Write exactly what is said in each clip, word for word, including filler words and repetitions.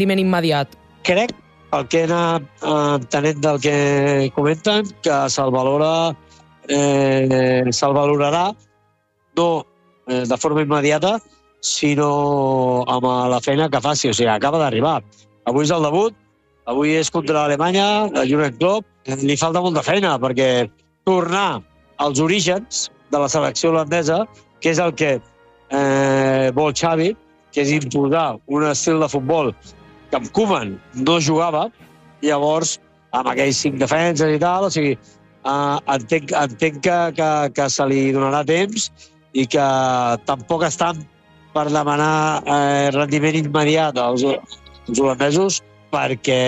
rendiment immediat. Crec, el que he anat entenent del que comenten, que se'l valora, eh, se'l valorarà no eh, de forma immediata, sinó amb la feina que faci. O sigui, acaba d'arribar. Avui és el debut, avui és contra Alemanya, el Jürgen Klopp. Li falta molta feina, perquè tornar als orígens de la selecció holandesa, que és el que eh, vol Xavi, que és imposar un estil de futbol que amb Koeman no jugava, llavors, amb aquells cinc defenses i tal, o sigui, eh, entenc, entenc que, que, que se li donarà temps i que tampoc estan per demanar eh, rendiment immediat als, als holandesos, perquè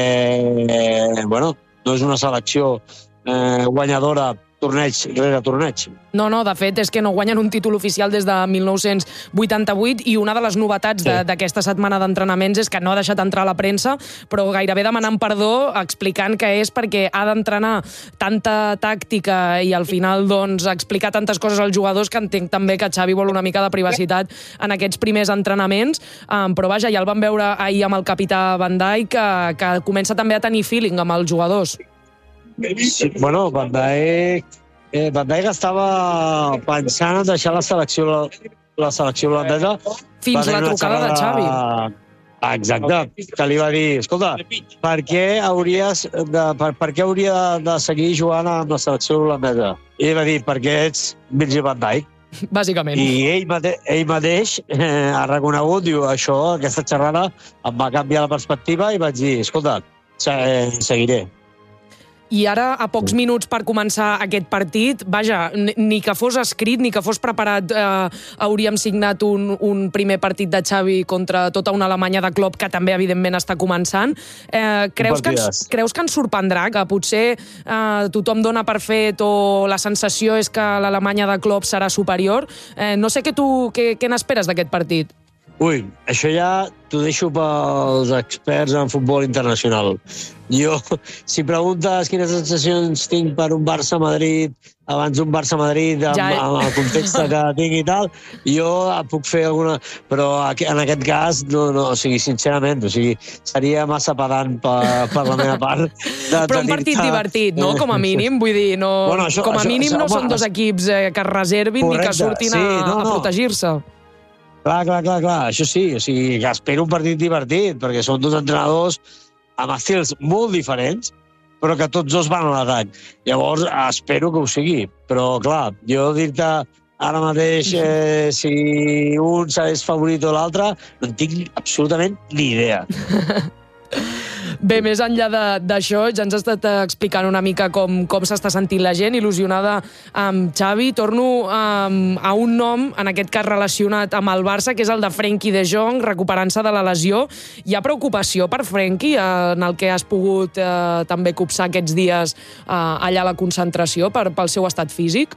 eh, bueno, no és una selecció eh, guanyadora torneig rere torneig. No, no, de fet, és que no guanyen un títol oficial des de mil nou-cents vuitanta-vuit i una de les novetats d'aquesta sí. setmana d'entrenaments és que no ha deixat entrar la premsa, però gairebé demanant perdó, explicant que és perquè ha d'entrenar tanta tàctica i al final doncs explicar tantes coses als jugadors que entenc també que Xavi vol una mica de privacitat en aquests primers entrenaments, um, però vaja, ja el vam veure ahir amb el capità Van Dijk, que, que comença també a tenir feeling amb els jugadors. Sí, bueno, Van Dijk, eh, Van Dijk estava pensant en deixar la selecció, la, la selecció holandesa. Fins la trucada de Xavi. Exacte, que li va dir, escolta, per què, hauries de, per, per què hauria de, de seguir jugant amb la selecció holandesa? I ell va dir, perquè ets Virgil van Dijk. Bàsicament. I ell, mate, ell mateix eh, ha reconegut, diu, això, aquesta xerrada em va canviar la perspectiva i vaig dir, escolta, seguiré. I ara, a pocs minuts per començar aquest partit, vaja, ni que fos escrit, ni que fos preparat, eh, hauríem signat un, un primer partit de Xavi contra tota una Alemanya de Klopp, que també, evidentment, està començant. Eh, creus, que ens, creus que ens sorprendrà? Que potser eh, tothom dona per fet o la sensació és que l'Alemanya de Klopp serà superior? Eh, no sé què tu què, què n'esperes d'aquest partit. Ui, això ja t'ho deixo pels experts en futbol internacional. Jo, si preguntes quines sensacions tinc per un Barça-Madrid abans d'un Barça-Madrid amb, ja... amb el context que tinc i tal, jo puc fer alguna... Però en aquest cas, no, no, o sigui, sincerament, o sigui, seria massa pedant per, per la meva part. De, Però un partit divertit, no?, com a mínim, vull dir, no... Bueno, això, com a mínim això, no això, són home, dos equips eh, que es reservin correcte, ni que surtin sí, a, no, no. a protegir-se. Clar, clar, clar, clar, això sí, o sigui, que espero un partit divertit, perquè són dos entrenadors amb estils molt diferents, però que tots dos van a l'atac. Llavors, espero que ho sigui. Però, clar, jo dir-te ara mateix eh, si un és favorit o l'altre, no en tinc absolutament ni idea. Bé, més enllà d'això, ja ens has estat explicant una mica com, com s'està sentint la gent, il·lusionada amb Xavi. Torno um, a un nom, en aquest cas relacionat amb el Barça, que és el de Frenkie de Jong, recuperant-se de la lesió. Hi ha preocupació per Frenkie en el que has pogut eh, també copsar aquests dies eh, allà a la concentració per, pel seu estat físic?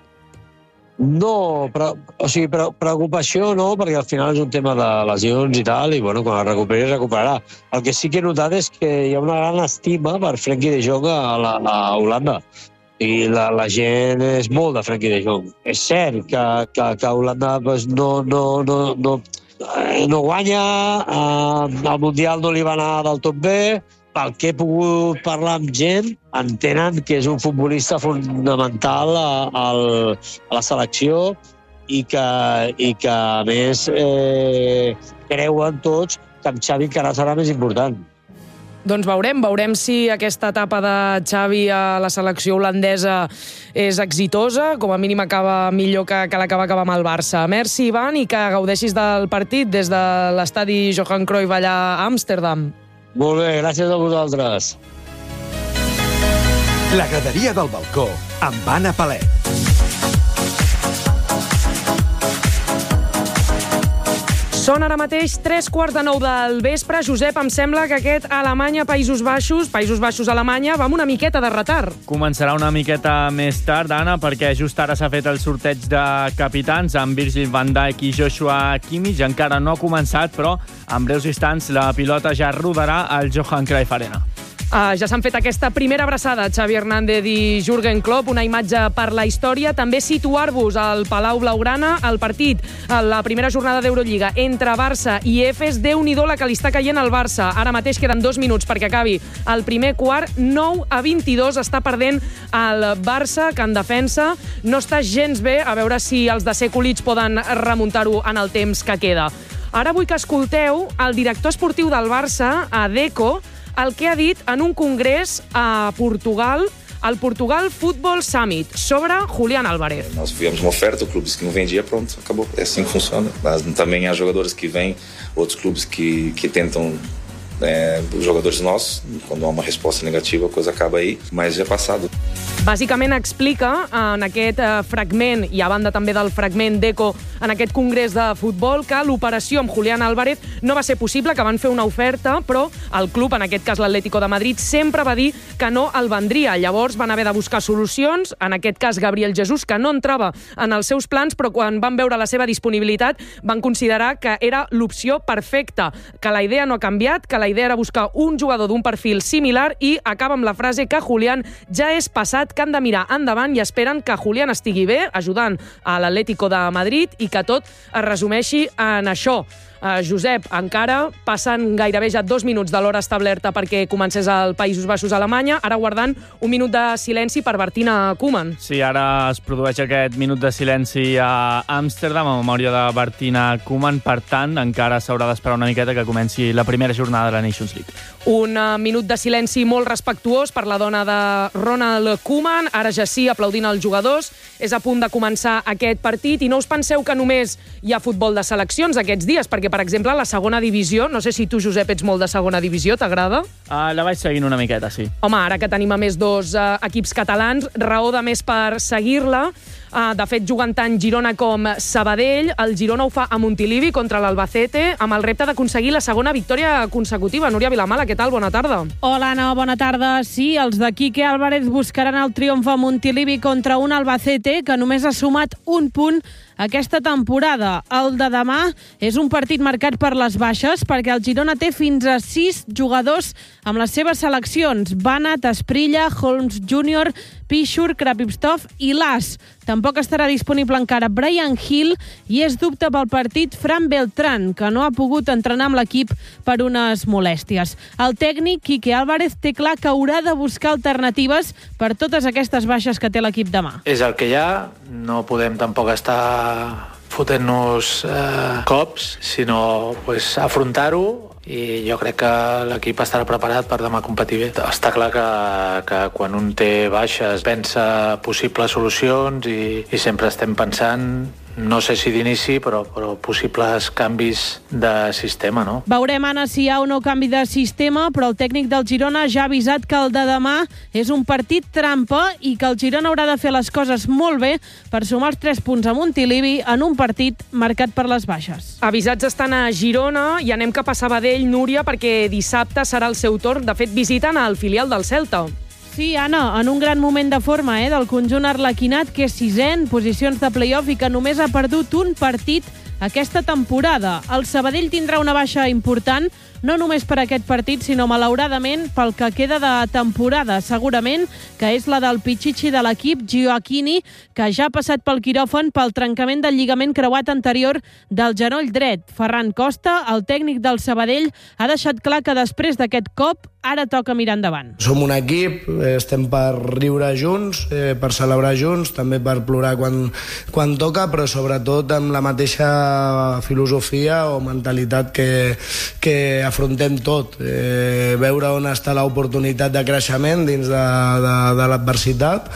No, però, o sigui, però, preocupació no, perquè al final és un tema de lesions i tal, i bueno, quan es recuperi, es recuperarà. El que sí que he notat és que hi ha una gran estima per Frenkie de Jong a, la, a Holanda. I la, la gent és molt de Frenkie de Jong. És cert que, que, que Holanda pues, no, no, no, no, no guanya, eh, al Mundial no li va anar del tot bé. Pel que he pogut parlar amb gent, entenen que és un futbolista fonamental a, a, a la selecció i que, i que a més, eh, creuen tots que amb Xavi encara serà més important. Doncs veurem, veurem si aquesta etapa de Xavi a la selecció holandesa és exitosa, com a mínim acaba millor que, que l'acaba acabar amb el Barça. Merci, Ivan, i que gaudeixis del partit des de l'estadi Johan Cruyff allà a Amsterdam. Molt bé, gràcies a vosaltres. La graderia del balcó, amb Anna Palet. Són ara mateix tres quarts de nou del vespre. Josep, em sembla que aquest Alemanya-Països Baixos, Països Baixos-Alemanya, va amb una miqueta de retard. Començarà una miqueta més tard, Anna, perquè just ara s'ha fet el sorteig de capitans amb Virgil van Dijk i Joshua Kimmich. Encara no ha començat, però en breus instants la pilota ja rodarà al Johan Cruyff Arena. Uh, ja s'han fet aquesta primera abraçada, Xavi Hernández i Jürgen Klopp, una imatge per la història. També situar-vos al Palau Blaugrana, el partit, la primera jornada d'Eurolliga entre Barça i Efes. Déu-n'hi-do la que li està caient al Barça. Ara mateix queden dos minuts perquè acabi el primer quart. nou a vint-i-dos està perdent el Barça, que en defensa no està gens bé. A veure si els de Sekulic poden remuntar-ho en el temps que queda. Ara vull que escolteu el director esportiu del Barça, a Deco, el que ha dit en un congrés a Portugal, el Portugal Football Summit, sobre Julián Álvarez. Nós viemos uma oferta, o clube que não vendia, pronto, acabou. É assim que funciona. Mas também há jogadores que vêm, outros clubes que, que tentam, é, os jogadores nossos, quando há uma resposta negativa, a coisa acaba aí, mas já é passado. Bàsicament explica en aquest fragment, i a banda també del fragment d'Eco en aquest congrés de futbol, que l'operació amb Julián Álvarez no va ser possible, que van fer una oferta, però el club, en aquest cas l'Atlético de Madrid, sempre va dir que no el vendria. Llavors van haver de buscar solucions, en aquest cas Gabriel Jesús, que no entrava en els seus plans, però quan van veure la seva disponibilitat van considerar que era l'opció perfecta, que la idea no ha canviat, que la idea era buscar un jugador d'un perfil similar, i acaba amb la frase que Julián ja és passat, que han de mirar endavant i esperen que Julián estigui bé, ajudant a l'Atlético de Madrid, i que tot es resumeixi en això. Uh, Josep, encara passen gairebé ja dos minuts de l'hora establerta perquè comencés al Països Baixos, Alemanya, ara guardant un minut de silenci per Martina Koeman. Sí, ara es produeix aquest minut de silenci a Amsterdam, a memòria de Martina Koeman. Per tant, encara s'haurà d'esperar una miqueta que comenci la primera jornada de la Nations League. Un uh, minut de silenci molt respectuós per la dona de Ronald Koeman. Ara ja sí, aplaudint els jugadors. És a punt de començar aquest partit, i no us penseu que només hi ha futbol de seleccions aquests dies, perquè, per exemple, la segona divisió, no sé si tu, Josep, ets molt de segona divisió, t'agrada? Uh, la vaig seguint una miqueta, sí. Home, ara que tenim a més dos uh, equips catalans, raó de més per seguir-la. Uh, de fet, juguen tant Girona com Sabadell. El Girona ho fa a Montilivi contra l'Albacete, amb el repte d'aconseguir la segona victòria consecutiva. Núria Vilamala, què tal? Bona tarda. Hola, Anna, bona tarda. Sí, els de Quique Álvarez buscaran el triomf a Montilivi contra un Albacete que només ha sumat un punt aquesta temporada. El de demà és un partit marcat per les baixes, perquè el Girona té fins a sis jugadors amb les seves seleccions: Banat, Asprilla, Holmes júnior, Pichur, Krapivstov i Las. Tampoc estarà disponible encara Brian Hill, i és dubte pel partit Fran Beltrán, que no ha pogut entrenar amb l'equip per unes molèsties. El tècnic, Quique Álvarez, té clar que haurà de buscar alternatives per totes aquestes baixes que té l'equip demà. És el que hi ha, no podem tampoc estar fotent-nos eh, cops, sinó pues, afrontar-ho, i jo crec que l'equip estarà preparat per demà competir bé. Està clar que, que quan un té baixes pensa possibles solucions, i, i sempre estem pensant, no sé si d'inici, però, però possibles canvis de sistema, no? Veurem, Anna, si hi ha o no canvi de sistema, però el tècnic del Girona ja ha avisat que el de demà és un partit trampa i que el Girona haurà de fer les coses molt bé per sumar els tres punts a Montilivi en un partit marcat per les baixes. Avisats estan a Girona, i anem cap a Sabadell, Núria, perquè dissabte serà el seu torn. De fet, visiten al filial del Celta. Sí, Anna, en un gran moment de forma eh, del conjunt arlequinat, que és sisè en posicions de play-off i que només ha perdut un partit aquesta temporada. El Sabadell tindrà una baixa important, no només per aquest partit, sinó malauradament pel que queda de temporada, segurament, que és la del pitxitxi de l'equip, Gioacchini, que ja ha passat pel quiròfan pel trencament del lligament creuat anterior del genoll dret. Ferran Costa, el tècnic del Sabadell, ha deixat clar que després d'aquest cop ara toca mirar endavant. Som un equip, estem per riure junts, eh, per celebrar junts, també per plorar quan, quan toca, però sobretot amb la mateixa filosofia o mentalitat que, que afrontem tot. Eh, veure on està l'oportunitat de creixement dins de, de, de l'adversitat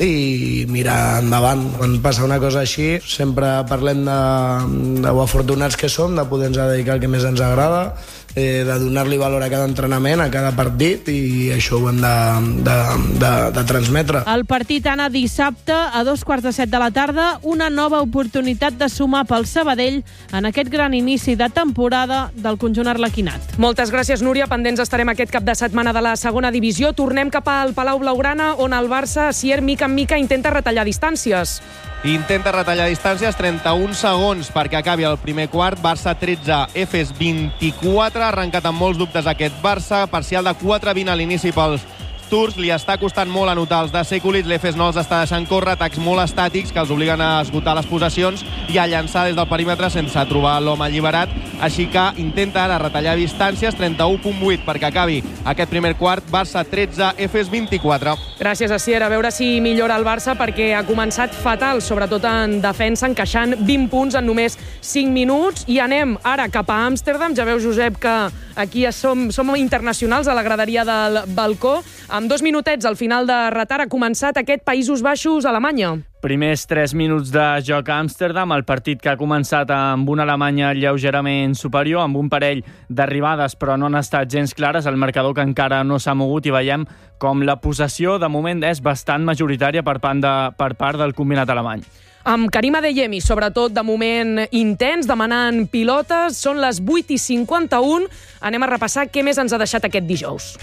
i mirar endavant. Quan passa una cosa així, sempre parlem de, de afortunats que som, de poder-nos dedicar al que més ens agrada, eh, de donar-li valor a cada entrenament, a cada partit, i això ho hem de, de, de, de transmetre. El partit, Anna, dissabte a dos quarts de set de la tarda, una nova oportunitat de sumar pel Sabadell en aquest gran inici de temporada del conjunt arlequinat. Moltes gràcies, Núria. Pendents estarem aquest cap de setmana de la segona divisió. Tornem cap al Palau Blaugrana, on el Barça, Sier, mica en mica, intenta retallar distàncies. intenta retallar distàncies, trenta-un segons perquè acabi el primer quart. Barça tretze, Efes vint-i-quatre. Ha arrencat amb molts dubtes aquest Barça, parcial de quatre vint a l'inici pels turcs. Li està costant molt anotar els de Sekulic. L'Efes no els està deixant córrer, atacs molt estàtics que els obliguen a esgotar les possessions i a llançar des del perímetre sense trobar l'home alliberat. Així que intenta ara retallar distàncies, trenta-u coma vuit perquè acabi aquest primer quart. Barça tretze, Efes vint-i-quatre. Gràcies, Asier. A veure si millora el Barça, perquè ha començat fatal, sobretot en defensa, encaixant vint punts en només cinc minuts. I anem ara cap a Amsterdam. Ja veu, Josep, que aquí som, som internacionals a la graderia del balcó. Amb dos minutets al final de retard ha començat aquest Països Baixos-Alemanya. Primers tres minuts de joc a Amsterdam, el partit que ha començat amb una Alemanya lleugerament superior, amb un parell d'arribades, però no han estat gens clares, el marcador que encara no s'ha mogut, i veiem com la possessió de moment és bastant majoritària per part, de, per part del combinat alemany. Amb Karim Adeyemi, sobretot de moment intens, demanant pilotes. Són les vuit i cinquanta-u. Anem a repassar què més ens ha deixat aquest dijous.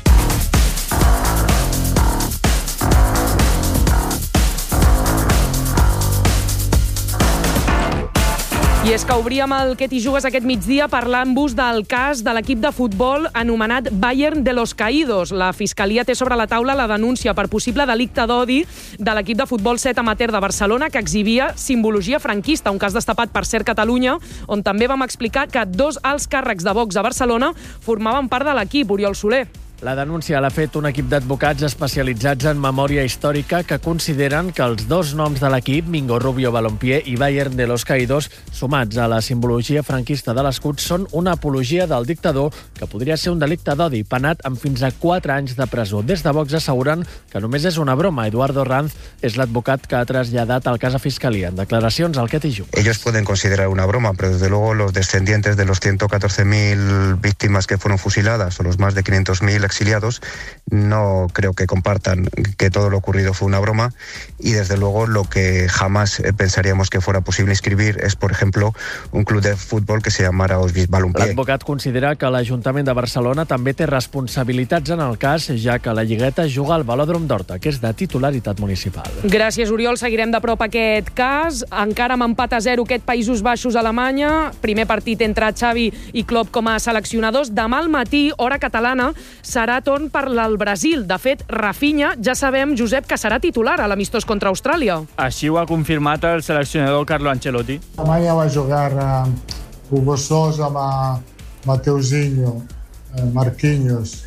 I és que obríem el Què t'hi jugues aquest migdia parlant-vos del cas de l'equip de futbol anomenat Bayern de los Caídos. La Fiscalia té sobre la taula la denúncia per possible delicte d'odi de l'equip de futbol set amateur de Barcelona que exhibia simbologia franquista, un cas destapat per Ser Catalunya, on també vam explicar que dos alts càrrecs de Vox a Barcelona formaven part de l'equip. Oriol Soler. La denúncia l'ha fet un equip d'advocats especialitzats en memòria històrica que consideren que els dos noms de l'equip, Mingo Rubio Balompié i Bayern de los Caídos, sumats a la simbologia franquista de l'escut, són una apologia del dictador que podria ser un delicte d'odi, penat amb fins a quatre anys de presó. Des de Vox asseguren que només és una broma. Eduardo Ranz és l'advocat que ha traslladat el cas a Fiscalia. En declaracions al Què t'hi jugues. Ellos pueden considerar una broma, pero desde luego los descendientes de los ciento catorce mil víctimas que fueron fusiladas o los más de quinientos mil exiliados, no creo que compartan que todo lo ocurrido fue una broma, y desde luego lo que jamás pensaríamos que fuera posible inscribir es, por ejemplo, un club de fútbol que se llamara Auschwitz Balompié. L'advocat considera que l'Ajuntament de Barcelona també té responsabilitats en el cas, ja que la Lligueta juga al Velòdrom d'Horta, que és de titularitat municipal. Gràcies, Oriol. Seguirem de prop aquest cas. Encara amb empat a zero aquest Països Baixos-Alemanya. Primer partit entre Xavi i Klopp com a seleccionadors. Demà al matí, hora catalana, serà torn per al Brasil. De fet, Rafinha ja sabem, Josep, que serà titular a l'amistós contra Austràlia. Així ho ha confirmat el seleccionador Carlo Ancelotti. Amanhã vai jogar uh, Hugo Sousa, Ma, Mateuzinho, uh, Marquinhos,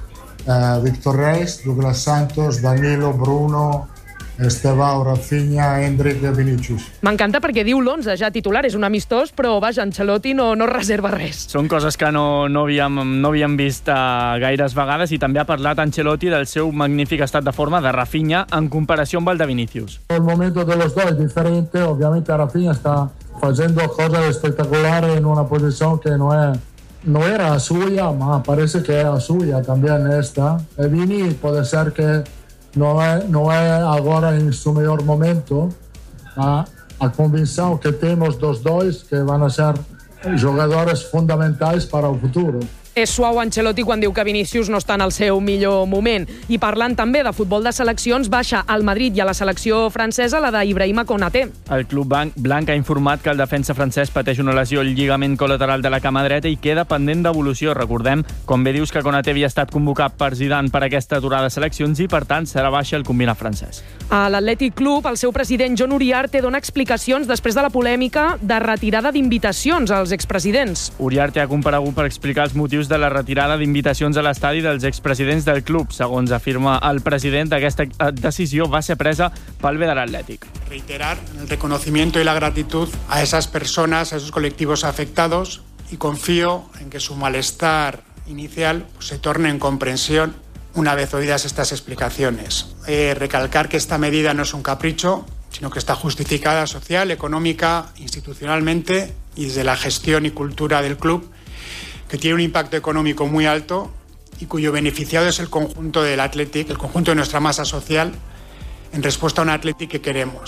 uh, Víctor Reis, Douglas Santos, Danilo, Bruno, Estevao, Rafinha, Hendrik i Vinícius. M'encanta perquè diu l'onze ja titular, és un amistós, però vaja, Ancelotti no, no reserva res. Són coses que no, no, havíem, no havíem vist uh, gaires vegades, i també ha parlat Ancelotti del seu magnífic estat de forma de Rafinha en comparació amb el de Vinícius. El momento de los dos es diferente, obviamente Rafinha está haciendo cosas espectaculares en una posición que no es no era suya, ma parece que era suya también esta. E Vini puede ser que no é, não é agora em seu melhor momento, a, a convicção que temos dos dois que vão ser jogadores fundamentais para o futuro. És suau Ancelotti quan diu que Vinícius no està en el seu millor moment. I parlant també de futbol de seleccions, baixa al Madrid i a la selecció francesa la d'Ibrahima Konaté. El club blanc ha informat que el defensa francès pateix una lesió al lligament col·lateral de la cama dreta i queda pendent d'evolució. Recordem, com bé dius, que Konaté havia estat convocat per Zidane per aquesta aturada de seleccions i, per tant, serà baixa el combinat francès. A l'Atlètic Club, el seu president John Uriarte dona explicacions després de la polèmica de retirada d'invitacions als expresidents. Uriarte ha comparegut per explicar els motius de la retirada d'invitacions a l'estadi dels expresidents del club. Segons afirma el president, aquesta decisió va ser presa pel bé de l'Atlètic. Reiterar el reconocimiento y la gratitud a esas personas, a esos colectivos afectados, y confío en que su malestar inicial pues, se torne en comprensión una vez oídas estas explicaciones. Eh, recalcar que esta medida no es un capricho, sino que está justificada social, económica, institucionalmente y desde la gestión y cultura del club, que tiene un impacto económico muy alto y cuyo beneficiado es el conjunto del Athletic, el conjunto de nuestra masa social, en respuesta a un Athletic que queremos.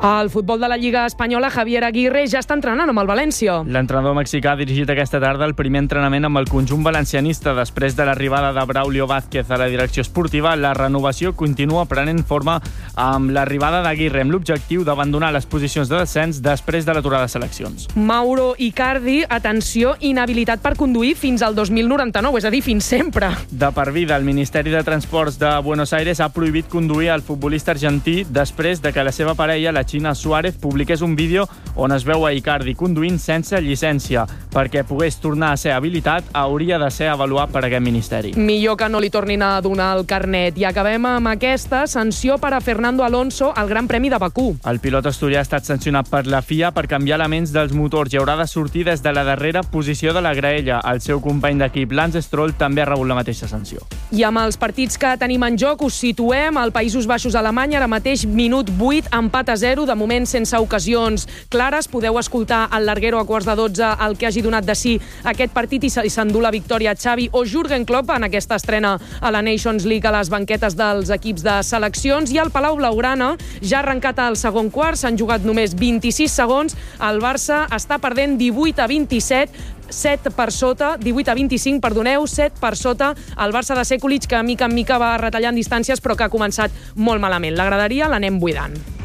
El futbol de la Lliga Espanyola, Javier Aguirre ja està entrenant amb el València. L'entrenador mexicà ha dirigit aquesta tarda el primer entrenament amb el conjunt valencianista. Després de l'arribada de Braulio Vázquez a la direcció esportiva, la renovació continua prenent forma amb l'arribada d'Aguirre, amb l'objectiu d'abandonar les posicions de descens després de l'aturada de seleccions. Mauro Icardi, atenció, inhabilitat per conduir fins al dos mil noranta-nou, és a dir, fins sempre. De per vida, el Ministeri de Transports de Buenos Aires ha prohibit conduir al futbolista argentí després de que la seva parella, la China Suárez, publiqués un vídeo on es veu a Icardi conduint sense llicència. Perquè pogués tornar a ser habilitat, hauria de ser avaluat per aquest ministeri. Millor que no li tornin a donar el carnet. I acabem amb aquesta sanció per a Fernando Alonso al Gran Premi de Bakú. El pilot asturià ha estat sancionat per la F I A per canviar elements dels motors i haurà de sortir des de la darrera posició de la graella. El seu company d'equip, Lance Stroll, també ha rebut la mateixa sanció. I amb els partits que tenim en joc us situem al Països Baixos-Alemanya, ara mateix minut vuit, empat a zero, de moment sense ocasions clares. Podeu escoltar al Larguero a quarts de dotze el que hagi donat de si aquest partit i s'endú la victòria Xavi o Jürgen Klopp en aquesta estrena a la Nations League a les banquetes dels equips de seleccions. I el Palau Blaugrana ja ha arrencat el segon quart, s'han jugat només vint-i-sis segons. El Barça està perdent divuit a vint-i-set, set per sota, divuit a vint-i-cinc, perdoneu, set per sota el Barça de Sekulic, que mica en mica va retallant distàncies però que ha començat molt malament. La graderia l'anem buidant.